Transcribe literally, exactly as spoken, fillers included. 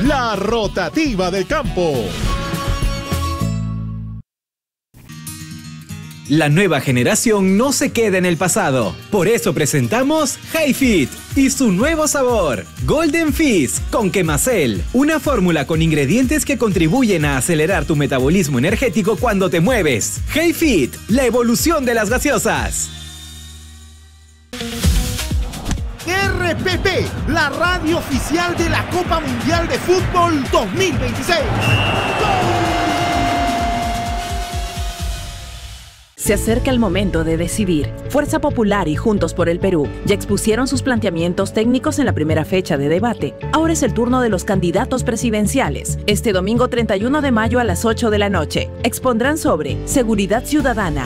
la rotativa del campo. La nueva generación no se queda en el pasado. Por eso presentamos HiFit y su nuevo sabor, Golden Fizz con Quemacel. Una fórmula con ingredientes que contribuyen a acelerar tu metabolismo energético cuando te mueves. HiFit, la evolución de las gaseosas. R P P, la radio oficial de la Copa Mundial de Fútbol dos mil veintiséis. Se acerca el momento de decidir. Fuerza Popular y Juntos por el Perú ya expusieron sus planteamientos técnicos en la primera fecha de debate. Ahora es el turno de los candidatos presidenciales. Este domingo treinta y uno de mayo a las ocho de la noche expondrán sobre seguridad ciudadana,